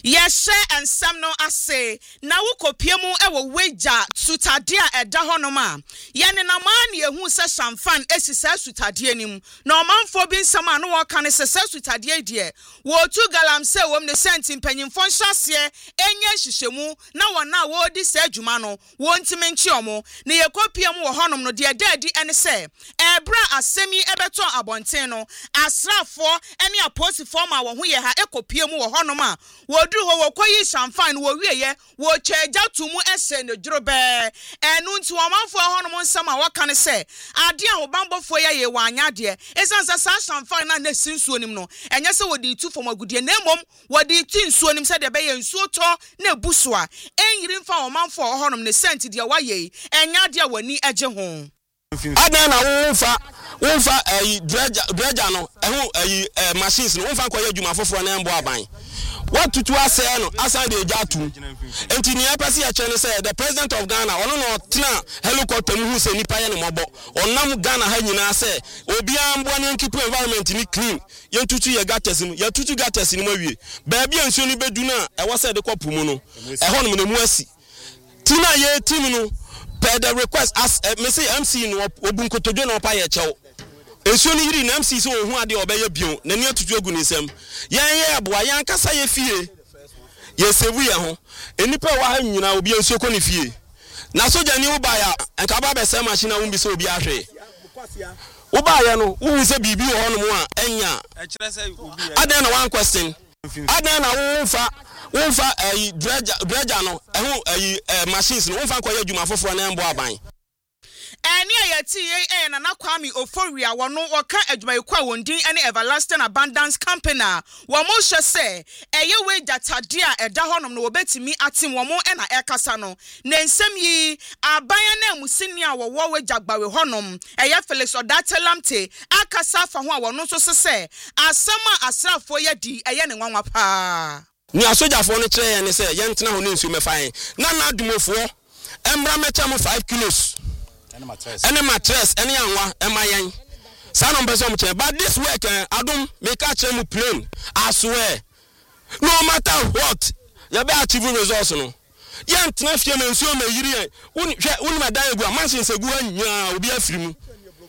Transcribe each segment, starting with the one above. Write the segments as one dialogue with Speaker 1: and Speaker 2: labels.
Speaker 1: Yes, and some no ase. Now kopiemu ewo weja sutadia edahonoma. Yene na man ye hu se shamfan esi se sutadie nim. No manfo bi nsama no waka ne se sutadie die. Wo tu galam se wom ne senti mpanyimfo nhyasie enye hyehyemu na wona wo di se adwuma no wo ntime nchi omo. Ne ye kopiemu wo honom no de dadi ene se ebra asemi ebeto abonten no asrafo ene aposifo ma wo hu ye ha ekopiemu wo honom a wodu ho wokoyi shamfan wo wieye wo cheja tumu ese ne dwobe enu nti womanfo honom nsama waka ne se ade a wobambofo ye wanya de esansa sa shamfan na sinsuo nim no enye se wodi tu fom agudie na emom wodi tu nsuo nim se de be ye nsuo to na ebuso a enyiri mfa womanfo honom ne senti de waye enya de wani agye ho
Speaker 2: adan na wonfa dredger no ehu machines no wonfa koye adwuma foforo na embo aban what to say no asan de jatu enti ni apese ya chene say the president of Ghana ono no tena helicopter mu hu se nipa ye ne mobo onam Ghana ha nyina say obi ambo ne keep environment ni clean ye tutu ye gates mu ye tutu gates ni mawie ba bia nsuo ni bedu na e wo say de kopu mu no e ho no mu asi tina ye tim no per the request as me say MC no obunkotodwe no pa ye chew ensuo ni yiri na MC so ohu ade obeye bio na ni atutu agu ni nsam yan ye aboa yan kasa ye fie ye sevu ye ho enipa wa ha nyina obi ensuo ko ni fie na soja ni uba ya enka ba be se machine a wumbi se obi ahwe uba ya no wu se bibi ho no mu a enya adan na one question adan na wonfa dredger no ehu machines no wonfa koye adwuma foforo na embo aban
Speaker 1: eni ayati ye na Kwame Oforia wono woka adwumayekwa wondin ene Everlasting Abundance Company wo mo hye se eye we datade a eda honom no wobetimi atim wo mo na ekasa no na nsem yi aban na musini a wo we jagbawe honom eye Felix Odatelamte akasa fa ho a wono so se asama asrafo ye di eye ne nwanwa pa
Speaker 2: ni asojafo no kire ye ne se ye ntena ho ne nsu mefan na adumofo emra mecha mo 5 kilos any mattress any anwa emayen sa no beso mche but this work adum make a chere mu plain I swear no matter what you be achieve results no ye ntena fie me nsuo me yiri uni madan egu amansin segu anya obi afiri mu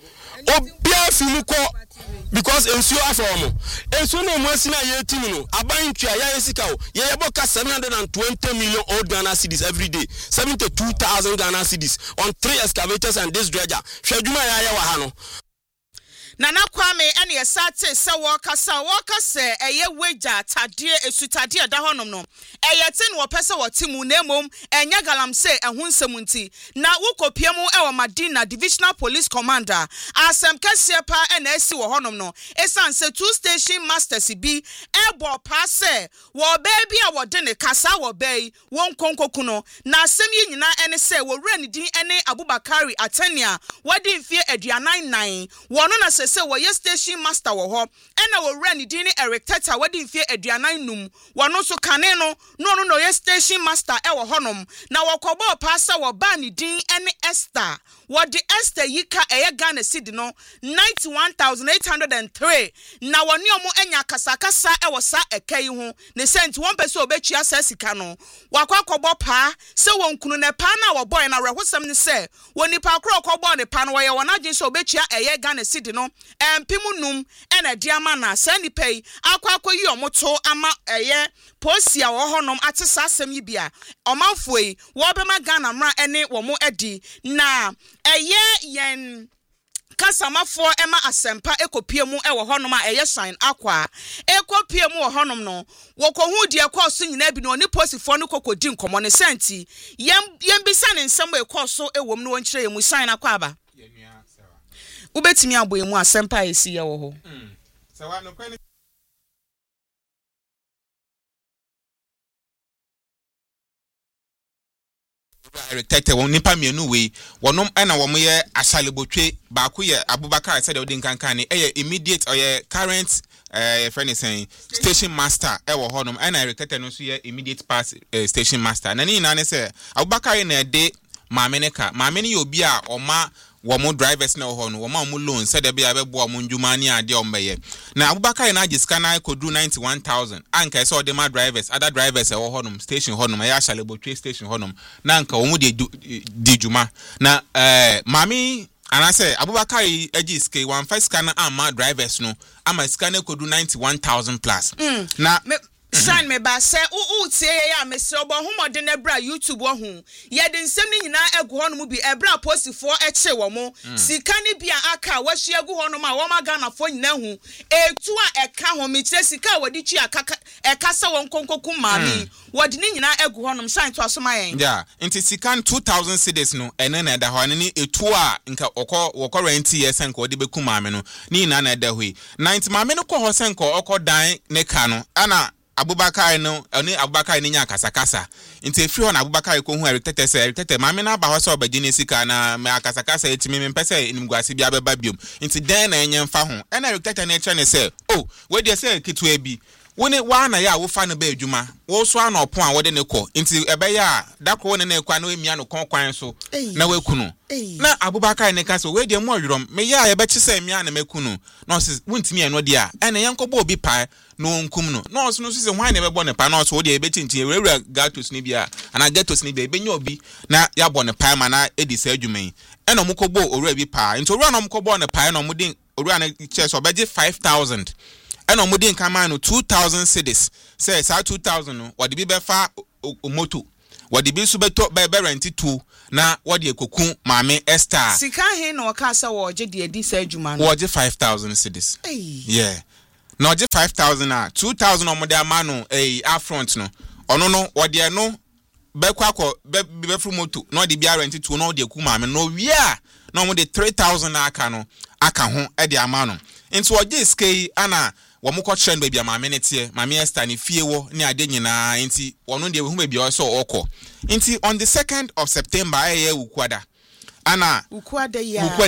Speaker 2: ko because ensuo afomo ensuo na mu asina ye timi no aban twa ya esika o ye boka 720 million old Ghana cedis every day 72,000 Ghana cedis on 3 excavators and this dredger hwadwuma ya wa ha no
Speaker 1: Nana Kwame ene yesate se woka se eye weja tadie esutadie da honom no eyete no pese wotimu na emom enya galamse ehunsem nti na wokopiemu ewo Madina Divisional Police Commander asem kase pa ena esi wo honom no esanse 2 station masters bi ebo pa se wo baby a wode ne kasa wo bai won konkoku no na asem yi nyina ene se wo wura ne din ene Abubakari Atania wadi mfie 29 wono na se wo ye station master wo ho ena wo wura ne din ne Eric Teta wadi mfie 29 num wono so kane no ye station master e wo honom na wokobo pa se wo ba ne din ene Esther wodi Esther yika eye Ghana cedi no 91,803 na woni omo enya kasakasa e wo sa ekai ho ne sent won pese obetwa sa sika no wakwakobo pa se wonkunu ne pa na wo boy na rehosam ne se woni pa kro kobo ne pa no wo ye wona gin se obetwa eye Ghana cedi no empimu num ena diama na sa ni pay akwakoyi omoto ama eye posia wo honom atesa asem yi bia omanfoi wo bema Ghana mra ene wo mo edi na eye yen kasamafo ema asempa ekopiemu ewo honom a eye shine akwa ekopiemu wo honom no wokohu die kwaso nyina bi no ni posifo no kokodi nkomo ne senti yem bisa ne nsem ekwaso ewom no wonkyere yemu shine akwa aba ubetimi aboyemu asempa esi ye wo ho
Speaker 3: Eric Tete won nipa mienu we wonom na wo ye asalebotwe ba ko ye Abubakar said odin kankan e immediate or ye current friend is saying station master e wo honom na Eric Tete no so ye immediate past station master na ni na ne say Abubakar na de maame ne ka maame ne obi a oma womo drivers na ho no womo loan said e be abebo omo ndwuma ni ade ombeye na Abubakar na agiska na kodru 91000 anka so de ma drivers other drivers e ho honum station honum ya Shalebotwe station honum na anka omu de djuma na mami anase Abubakar agiska one first scanner ama drivers no ama scanner kodru 91000 plus na
Speaker 1: Shine me ba say tie ya mesre obo homode na bra YouTube wo hu ye de nsem ni nyina egu hono mu bi ebra posifo eche wo mo sika ni bia aka wa hye egu hono ma wo magana fo nyina hu etu a eka ho me kire sika wodi chi aka eka sa won konkoku maami wodi ni nyina egu hono shine to asoma yen
Speaker 3: yeah inti sika 2000 cedis no ene na da ho ne etu a nka wokọ rent years nka wodi beku maami no ni na na da hui 90 maami no ko ho senka okọ dan ne ka no ana Abubakar no oni Abubakar ni nya kasakasa nti efiri ho na Abubakar ko hu eritete maame na ba ho so obagine sika na me akasakasa etimi me mpese inimguase bia beba biom nti den na enye mfa ho ena eritete na eche ne se we dey say kitwa bi woni wa na ya wo fa no ba adwuma wo so ana opon a wode ne ko nti ebe ya dako ne na ekwa na emia no konkwan so na wekunu na Abubakar ne ka so we dey mo yorom me ya ye be chise emia na mekunu no se wontimi eno dia ena yenkobo obi pa no nkum no no so se hwan na be bo ne pa no so wo dey ebe chintin ewura gatos ni bia ana gatos ni bia ebe nya obi na ya bo ne pa ma na edi sa adwuman ena omukobo owura bi pa nti owura na omukobo ne pa na omudin owura na che so obeje 5000 ena omudin kama no 2000 cedis say sa 2000 no wodi bi be fa moto wodi bi su beto be rent 2 na wodi ekoku maame Esther
Speaker 1: sika he na oka sa wo je de edi sa adwuma no
Speaker 3: woje 5000 cedis yeah na oje 5000 a 2000 omode amano upfront no ono no wodi no bekwakọ be fru moto na wodi bi rent 2 na wodi ekoku maame no wi a na omode 3000 aka no aka ho e de amano nti oje skei ana wamukọ trend baby maame ne tie maame Esther ni fie wo ni ade nyina nti wono de hu baby o so okọ nti on the 2nd of September aye ukwada ana ukwada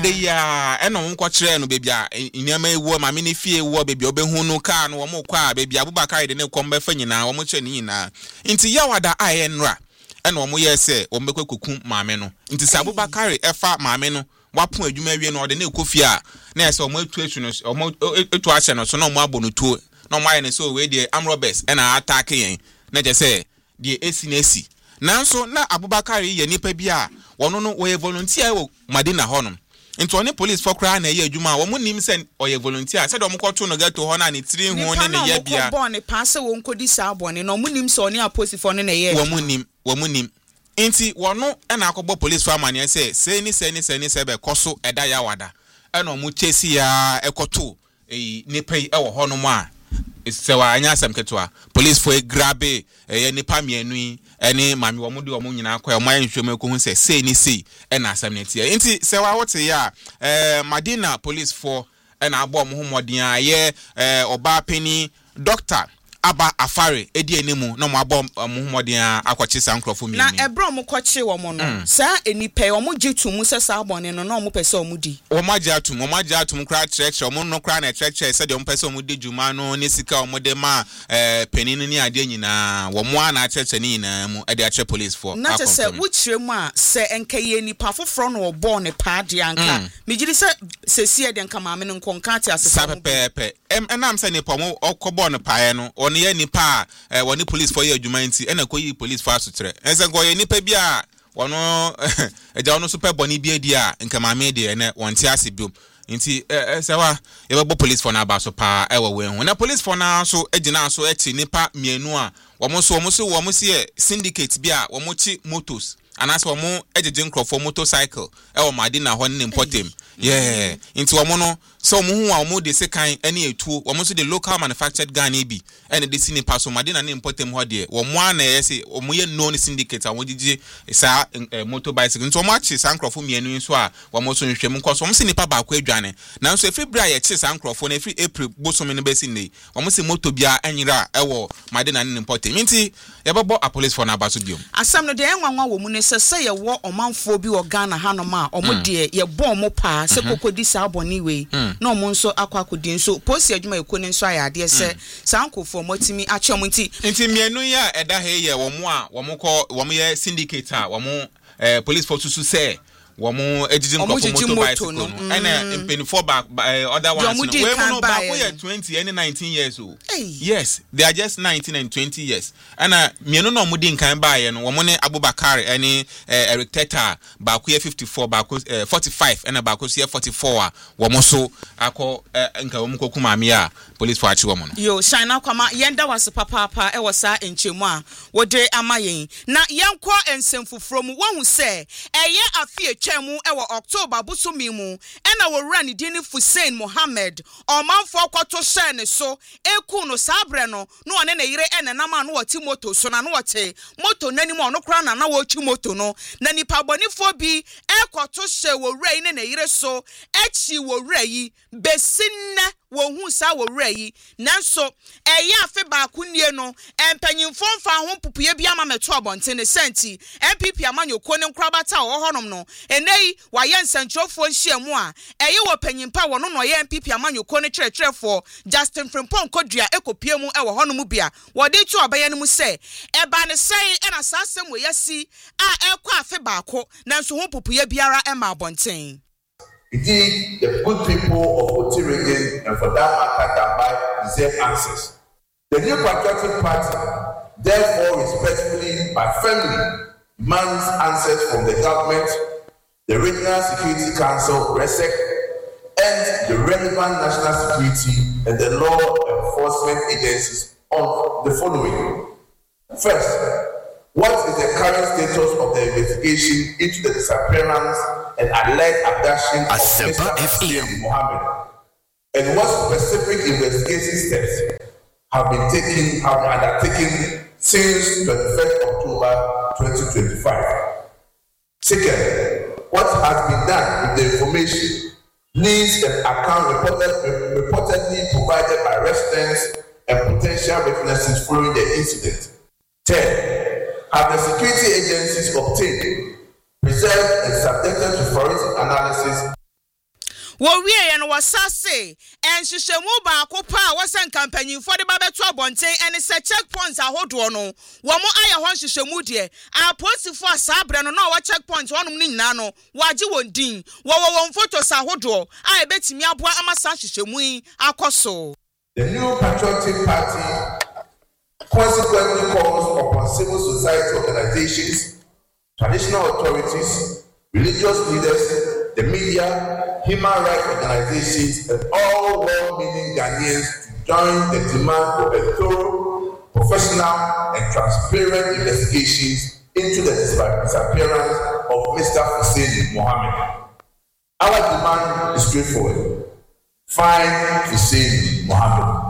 Speaker 3: ya eno wonko kire no baby a nyama ewo maame ne fie wo baby obehu no ka no womukọ a baby Abubakar de ne komba fa nyina womo kire ni nyina nti yawada aye nra eno womo ye se wombekwa koku maame no nti se Abubakar efa maame no wapon adwuma wie no de na ekofia na ese omo etu etu no omo etu ahye no so na omo abo no tuo na omo aye ne so we de amrobes na attack yen na je say de esi na esi nanso na Abubakar ye nipa bi a wono no we volunteer wo Madina honom nti oni police for cry na ye adwuma wo nim se oye volunteer se de omo kwoto no gato ho na ne tiri hu ne ne ye bia
Speaker 1: wo ne pass wo nkodi sa abone no nim se oni aposifo ne ye
Speaker 3: wo nim nti wono na akọbọ police for amane se ni be koso eda ya wada ena omu chesi ya ekoto nipa yi ewo ho no mu a se wa anya asem ketwa police for grabe nipa mienu yi ene mami wo mu de wo nyina akọ e mo anhwem ko hu se ni ena asem ne tie nti se wa wote ya Madina police for ena abo mo homoden aye oba peni doctor Aba Afare edi enemu na mo abo mohomoden akwachi sankrofo mi
Speaker 1: na ebro mo kwachi wo mo no sa enipe wo mo jitu mu se sa abone no na mo pese wo mo di wo ma atum
Speaker 3: kra church wo mo no kra na church se de wo pese wo mo di juma no ne sika wo mo de ma penini ni ade nyina wo mo na church ni nyina mu ade ache police for
Speaker 1: na che se wo kire mu a se enkaye nipa foforo no wo bo ne pa de anka me giri se sie de nka maame no nkonka te asesa
Speaker 3: mo pepe enam se nipa mo okobo ne pae no oni ye nipa woni police for ye adwuma nti ena koyi police for asotre ense go ye nipa bi a wono eja wono super boni bi edi a nka maame de ene wonte ase biom nti sewa ye bebo police for na ba so pa ewo we hu na police for na so egina so echi nipa mienu a womo so ye syndicate bi a womo chi motos anase womo ejeje nkrofo motorcycle ewo Madina ho ne importem yeah nti womo no so mo hu a womo de sekan ene etuo womo so de local manufactured gun bi ene de sini paso Madina ne importem ho de womo ana yesi womo ye known syndicate a wogigi sa motor bicycle nti womo achi sankrofo mienu so a womo so nhwem nkoso womo sini pa ba kwa adwane na so efri bra ye chi sankrofo na efri April bosom ne besi ne womo si motor bia anyira ewo Madina ne importem nti ye bebo a police for na abaso biom
Speaker 1: asam no de enwanwa wo mu ne se ye wo omanfo bi wo Ghana hanoma omo de ye bo mo pa se kokodi sa aboni we na omo nso akwakodi nso posi adwuma ekoni nso ayade se sankofo motimi ache omo nti
Speaker 3: mienu ya eda he ye wo mo a wo mo ye syndicate a wo mo police force to say womo ejiji nkofo motorbike no and penifo back other ones no we no back for 20 and 19 years old. Yes, they are just 19 and 20 years. And me no mudi nkan bae no womo ne Abubakar and Eric Teta back 54 back 45 and back 44 womo so akọ nka womo kokuma me a police for achi womo no.
Speaker 1: Yo shine akoma yenda was papa e wasa enchemu a wode amayen na yenkọ ensemfufro mu wo hu se eye afie twemu e wo October busumi mu ena wo wura ne din Hussein Mohammed omanfo kwoto share ne so eku no sabre no no one na yire ene na ma no woti moto so na no wote moto nani mo no kra na wo chi moto no na nipa bonifo bi e kwoto share wo wura yi ne na yire so echi wo wura yi besinna wo hu sa wo wura yi nanso eye afe ba kunie no empanyimfo mfa ho pupuye bia ma meto abonte ne senti MPP amanyoko ne nkrabata wo honom no enei wa ye nsantrofo nhyiamu a eye wo panyimpa wo no no ye MPP amanyoko ne kyerɛkyerɛfo Justin Frimpong Kodua ekopiemu e wo honom bia wo de tu obaye no mu se eba ne sei e na sasem wo yasi a ekɔ afe ba ko nanso ho pupuye biara e ma abonten.
Speaker 4: Indeed, the good people of Oti region and for that matter Dambai deserve answers. The New Patriotic Party therefore respectfully but firmly demands answers from the government, the Regional Security Council, RESEC, and the relevant national security and the law enforcement agencies on the following. First, what is the current status of the investigation into the disappearance and alleged abduction of Mr. Hussein Mohammed? And what specific investigation steps have been undertaken since 21st October 2025? Second, what has been done with the information, needs and account reportedly provided by residents and potential witnesses following the incident? Third, have the security agencies obtained, preserved and subjected to forensic analysis?
Speaker 1: Wo wie ye no wasase en hyehyemu ba akopa a wasan campaign for the babeto abonten en se checkpoints ahodo no wo mo aye ho hyehyemu de a posifo asabre no na wa checkpoint wonum ni nyina no waje wondin wo photos ahodo a ebetimi aboa amasa hyehyemu yi akoso.
Speaker 4: The New Patriotic Party consequently calls upon civil society organizations, traditional authorities, religious leaders, the media, human rights organizations, and all well-meaning Ghanaians to join the demand for a thorough, professional, and transparent investigations into the disappearance of Mr. Hussein Mohammed. Our demand is straightforward. Find Hussein Mohammed.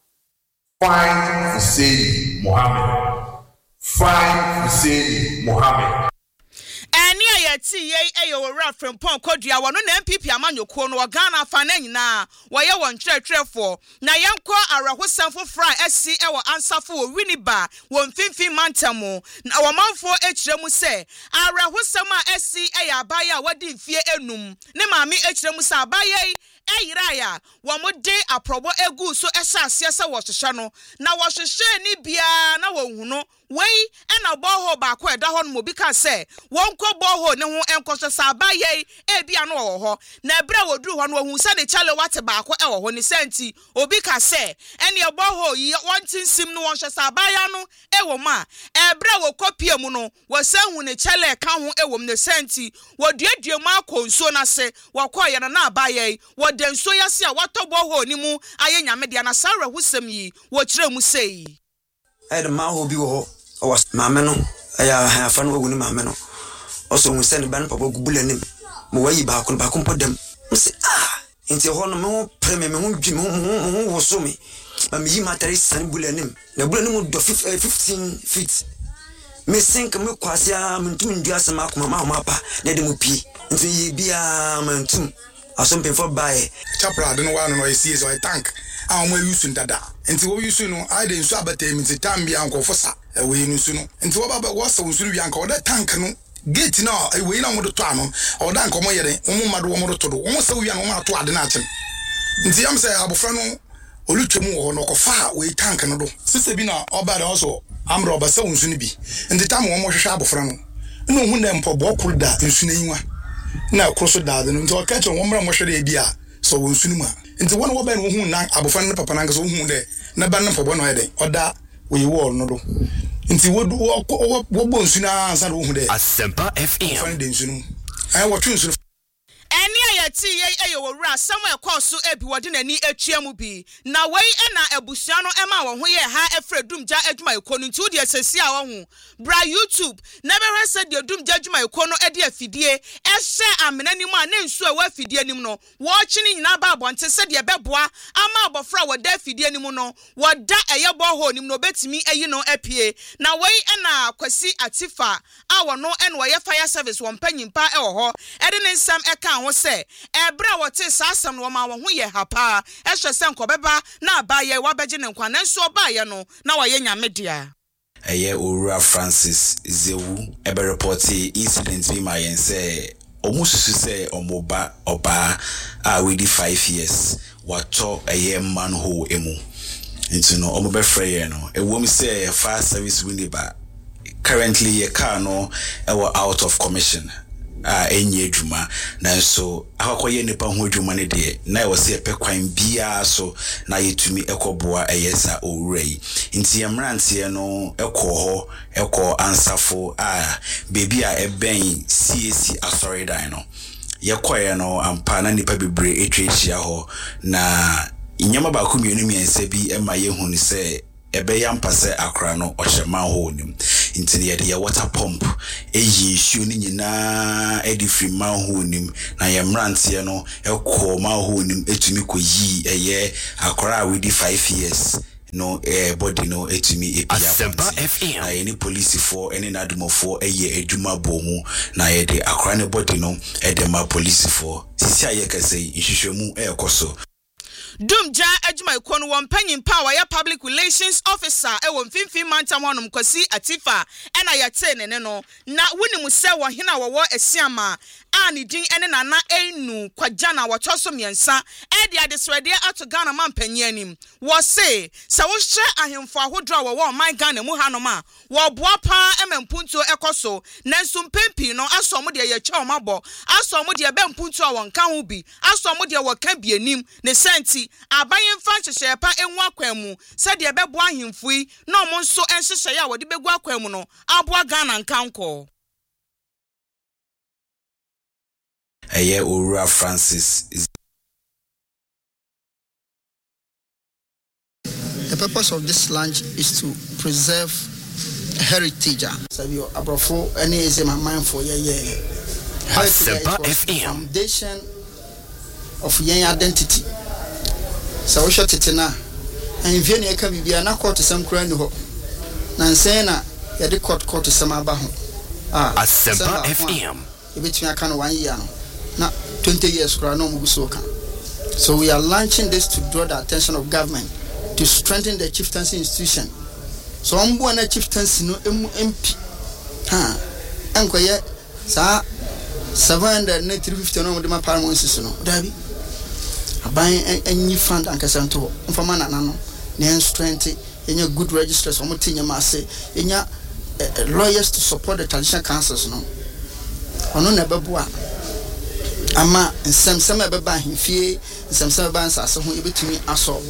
Speaker 4: Find Hussein Mohammed. Find Hussein Mohammed.
Speaker 1: Ani ayati ye eyo Frimpong Kodua wono na MPP amanyoko no Ghana fa na nyina wo ye won kyerɛkyerɛfo na yenko arahosafo fry SC ewo ansafo wo winiba wo mfimfi mantamo na womanfo ekyerɛmu se arahosam a SC eya abaye a wadi mfie enum ne maami ekyerɛmu se abaye eyiraya wo mode aprobo egu so ehyaase se wo hwehwe no na wo hwehwe ni bia na wo hu no wei ena boho ba ko eda ho no mo bi ka se wonko boho ne ho enkoso sa abaye bia no wo ho na ebra woduru ho no hu se ne chale wate ba ko e wo ho ne senti obi ka se ene boho yi wontinsim no won hwe sa abaya no e wo ma ebra wo kopie mu no wo se hu ne chale ka ho e wo ne senti wo duadua mu akonso na se wo koye na abaye wo denso yase a wato boho ni mu aye nyame dia na sara husem yi wo kire mu sei
Speaker 5: e de ma ho bi wo was maame no aya hafa no woni maame no oso hu sene ban papa gubulanim mo wayi ba ko podem nse nti ho no me preme me hu dwi me hu wo so me ma me yi matari sane bulanim na bulanim do 15 feet me sink me kwase a mentum ndu asema akoma ma pa na de mo pi nti yi bia mantum asompen for buy
Speaker 6: chapra de no wa no esi so I tank a mo use ndada nti wo use no I de nsu abata mi nti tambia nkofo sa we nsu no nti wo baba wo sa nsu wi anka wo da tank no gate na we na mo do to ano o da nka mo yere mo mado wo mo do to do wo sa wi an wo ma to ade na achen nti am say abofra no olutwemu wo no kofa we tank no do sise bi na oba da also amro ba sa nsu ni bi nti tam wo mo hwehwe abofra no no hu na mpobo koro da nsu na yiwa na koro so da no nti o ka che won mra mo hwere bi a so won sunu mu a nti won wo ba no hu na abofan ne papa na nka so hu de na ba ne mpobo no he de oda we wall no do nti wo bo nsu na ansa do hu de
Speaker 7: Asempa FM
Speaker 6: fan de nsu no ai wo tun nsu
Speaker 1: Eni ayati ye eyowura Samuel Kosu ebi wode nani atwam bi na wei na abusua no ema wo ho ye ha efredumja adwuma ekonu nti wode asesi a wo ho bra YouTube na behwe se de dumja adwuma ekonu ede afidie ehye amenani mu a na nsu a wa afidie nim no wo kyini nyina ba abonte se de beboa ama abofra wada afidie nim no wada eyebo ho nim no betimi ayi no apie na wei na Kwasi Atifa a wo no ene wo ye fire service wo mpanyimpa e wo ho ede ne nsam eka ho se ebra wote sasam no ma wo ho ye hapa ehwe se nkobeba na abaye wabegye ne nkwa na nso obaye no na wo ye nyamedea
Speaker 8: Eye Owura Francis Zewu ebe reporti incident bi ma yen se omususu se omoba oba a we di 5 years wato eye manhole emu nti no omobe frey no ewom se fire service wineba currently ye car no out of commission enye adwuma na so akwakoye nipa ho adwuma ne de na wo se pekwan bia so na yetumi ekoboa eyesa owura yi nti yamrantie no eko ansafo baby a eben CAC asoridan no yekoye no ampa na nipa bebre etwechia ho na inyama ba komienu miense bi ema yehunu se ebe yampase akra no ohema ho nim intini ye water pump eyi issue ni nyina edi free ma ho nim na ye mrantie no ekọ ma ho nim etumi koyi eye akra we di 5 years no body no etumi
Speaker 7: Asempa FM
Speaker 8: na any police for any nadumofo eye eduma bomu na ye de akra ne body no edema police for sisi aye kase ihwehwemu ekoso
Speaker 1: Dumja adwuma ekonu won panyimpa wa ya public relations officer ewo mfimfin mantam honum Kwasi Atifa ena yate ne no na wunimu se wo hena wo esiama ani din ene nana enu kwagya watoso miensa edi adesrede ato Ghana mampanyi anim wo se wo hye ahemfo ahodro wo man Ghana mu hanom a wo boa pa emempunto ekoso nanso mpempi no aso mo de ye kye o mabo aso mo de be mpunto a won ka ho bi aso mo de wo ka bienim ne senti abayen fa hyehye pa enwu akwamu se de be boa ahemfo yi na omo nso enhyehye ya wo de begu akwamu no aboa Ghana nkanko
Speaker 8: Eye Owura Francis.
Speaker 9: The purpose of this lunch is to preserve heritage. Sabio abrofo any is my mind for ye.
Speaker 7: Asempa FM
Speaker 9: Foundation of yen identity. So we shot it na. And vie na ka bibia na court sam kura ni ho. Na nsen na ye de court sam aba ho.
Speaker 7: Asempa FM.
Speaker 9: Ebetumi aka no 1 year no. Na 20 years kura no muguso ka. So we are launching this to draw the attention of government to strengthen the chieftaincy institution. So ambo na chieftaincy no MP enkoye sa 750 no de ma parliament siso no dabi aban enyi fund ankasanto mfama na no na strength enya good registers omo tinya mase enya lawyers to support the traditional councils no ono na beboa ama nsɛmsɛm ɛbɛba ahemfie nsɛmsɛm ɛbɛba nsase ho ebetumi asɔ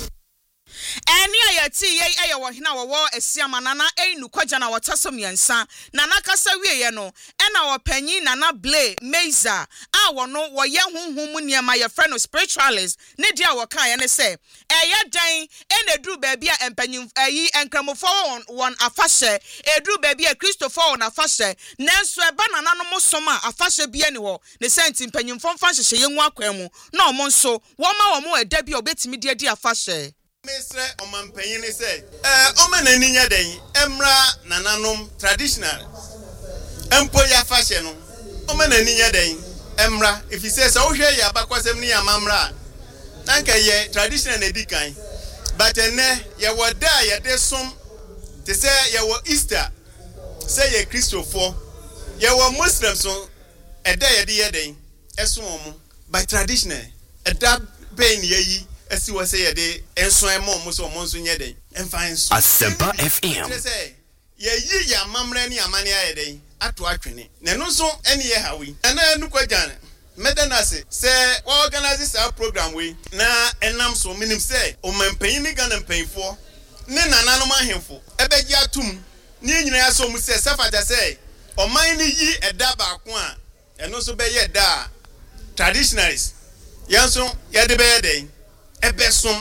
Speaker 1: eni ayati ye wo hena wo esiama nana enu kwagya na wotaso miensa nana kasa wieye no ena wo panyi nana Blay Meiza a wono wo ye honhom niema ye friend of spiritualist ne dia wo kan ye ne se eye dan enedu ba bia empanyim ayi enkramofo won afahye edu ba bia Christopher won afahye nanso eba nana no mosom a afahye bia ni ho ne senti mpanyimfo mfa hyehye yenwu akwan na omo nso wo ma wo mo eda bia obetimi dia di afahye
Speaker 10: Mesre omampanyin say omanani nya den emra nananom traditional empo ya fashion no omanani nya den emra if you say so hwe ya bakwasem ni amamra nanka ye traditional na dikan but ene ye woda ye de som te say ye wo Easter say ye Christopher ye wo Muslims so eda ye de ye den eso omo by traditional eda ben ye yi esi wo say ye de enso emo mo so mo nso nye den enfan so
Speaker 7: Asempa FM
Speaker 10: say ye yi ya mamra ni amane aye den ato atwene na no so ene ye hawi ana nu kwagyan medanase se wa organize sa program we na enam so minim se o mampanyin ni Ghana mpanfo ne nananom ahemfo ebeji atum ni nyina ya so mu se sefata se o man ni yi eda ba ko a eno so be ye da traditionalists yanso ye de be ye den ebesom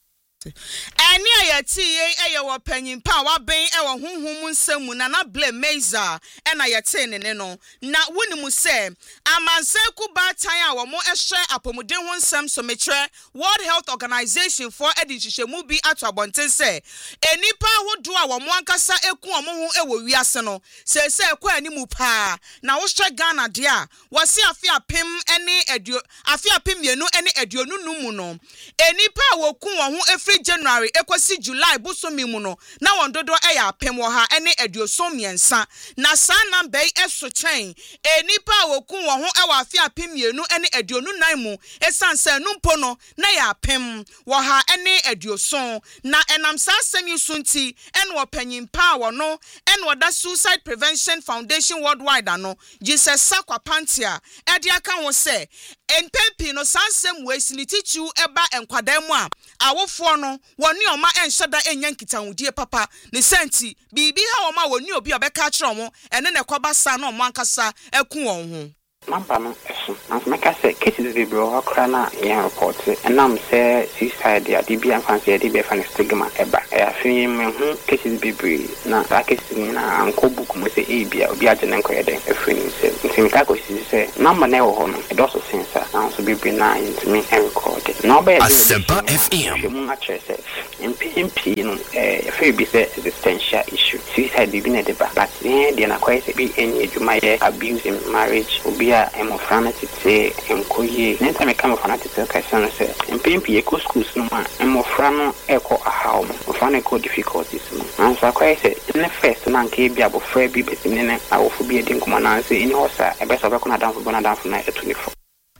Speaker 1: Eni ayati ye eye wo panyin pa wa ben e wo honhom nsam na na blame meza e na yete ne no na wonimu se amanse ku ba tan a wo mo ehwe apomuden ho nsam so metre World Health Organization for edinhihemu bi ato abonten se enipa hodo a wo mo ankasa eku wo ho e wo wiase no se kwa animu pa na wo hwe Ghana de a wo se afiapem ene afiapem yenu ene aduonu numu no enipa wo ku wo ho efri January ekosi July busomi mu no na wondodo eya apem wo ha ene aduosom miensa na saa number eso chen enipa woku wo ho e wa afia apem yenu ene aduonu nan mu esansa numpo no na ya apem wo ha ene aduosom na enam saa semi sunti ene wo panyin pa wo no ene woda Suicide Prevention Foundation Worldwide ano Jesus Sakwa Pantia e dia kan wo se enpempi no sansem we sinitichu eba enkwadan mu a awofo no woni oma enhyeda enya nkitahudie papa ne senti bibi ha oma woni obi obeka kire omo ene ne kwabasa na omo ankasa eku won ho
Speaker 11: Mamba no eso meka se cases be bro akra na ya report and am say suicide ya DB and fancy ya DB fan stigma eba ya fi me hu cases be bri na that cases ni na anko book mo say e bia obi agye nko yede afri ni se ntimika ko si se number na e wo ho no e do so sensa na so be bri na intimi record na oba ya
Speaker 7: Asempa FM
Speaker 11: mo na chere se MP no afri bi se existential issue suicide be na deba but dey na kwai se bi any adwuma ye abuse in marriage obi emo franatite enkoye nenta me kama franatite ka sano se mpempi eko schools no ma emo frano eko ahaw mo frano eko difficulties no ansa kwa se ne first na nke bia bo fra bi betine ne awofo bi edi nkoma na se ini hosa ebesa be kona danfo bona danfo na etunifo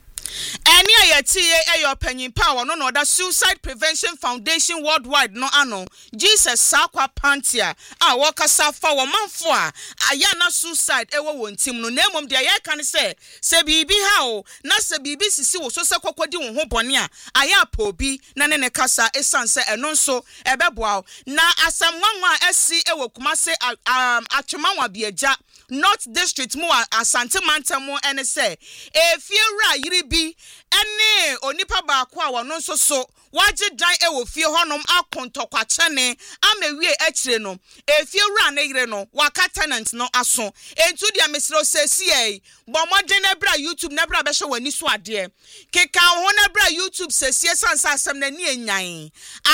Speaker 1: Eni ayati ye eyo panyin pa no no da Suicide Prevention Foundation Worldwide no ano Jesus Sakwa Pantia a wakasa fa wo manfo a aya na suicide ewo wontim no nemom de aya kan se bibi ha o na se bibi sisi wo so se kokodi wo ho bone a aya pa obi na ne kasa esanse eno nso ebeboa na asamwanwa esi ewo kumase atwemanwa bieja North District mu Asante Mantamo ene se efiewura yiri bi ene onipa baako a wono nso so waje dan ewo fie honom akontokwa chene amewie akire no efiewura na yire no waka tenant no aso entu dia mesro sesi bomodwe na bra YouTube na bra be hwe wani so ade keka ho na bra YouTube sesi sansa asem na ni enyan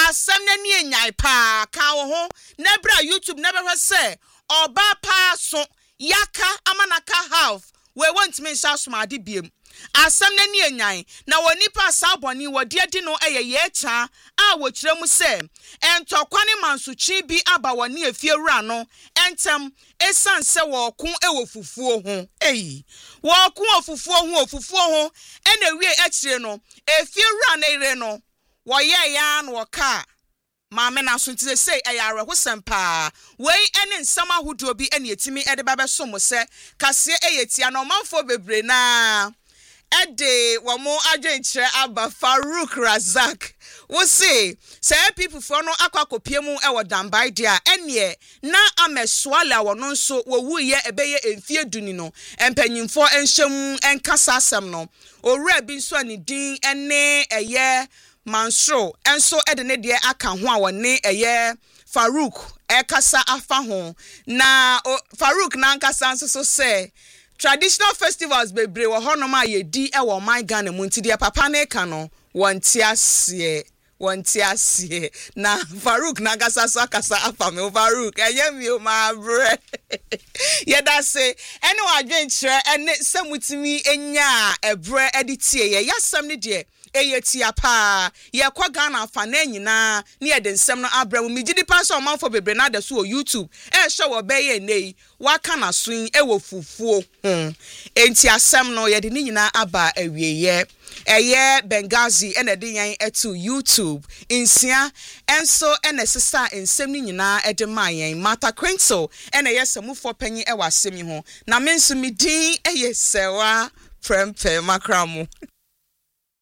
Speaker 1: pa ka ho na bra YouTube na be hwe se oba pa so yaka amanaka half we want me sha somade biem asam na ni enyan na woni pa saboni wodi adi no ye cha a wo kire mu se entokwane mansuchi bi aba woni efiewura no entem esanse wo ku ewo fufuo ho wo ku ofufuo ho ena wie akire no efiewura na ire no wo ye ya na wo ka Mama na so nti say ayare ho sempa wei ene nsama hodo bi ene etimi ede baba so mo se kase eyetia na omanfo bebre na ede wo mo adwenkyere aba Farouk Razak wo say people for no akwakopie mu e wo dambai dia ene na ameswala wono nso wo wuye ebeye emfie duni no empanyimfo enhyem enkasa asem no owura bi nso ani din ene eye Mansro enso ede ne de aka ho a wone eye Farouk ekasa afa ho na Farouk na nkasa nso so say traditional festivals bebre wo honom a yedi e wo man Ghana mu nti de papa na eka no wonti ase na Farouk na nkasa so akasa afa me Farouk eyemi o ma bre yeda say ene wa adwenkyere ene samutimi enya ebre editie ye yasam ne de eyetia pa ye kwa Ghana fa na nyina ne ye de nsem no abramu migidi pa so manfo bebre na da so YouTube hwe wo beye nei waka na so wo fufuo enti asem no ye de nyina aba awieye eye Benghazi ene de yan etu YouTube insia enso ene sister ensem ni nyina ede mayen Mata Quinto ene yesamufo panyi e wasemi ho na mensu midin eye sewa prempe makramu